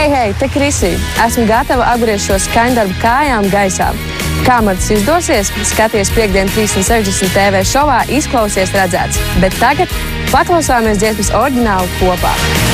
Hei, te Krisī! Esmu gatava apgriezt šo skaņdarbu kājām gaisā. Kā man tas izdosies, skaties piektdien 360 TV šovā, izklausies redzēts. Bet tagad paklausāmies dziesmas oriģinālu kopā.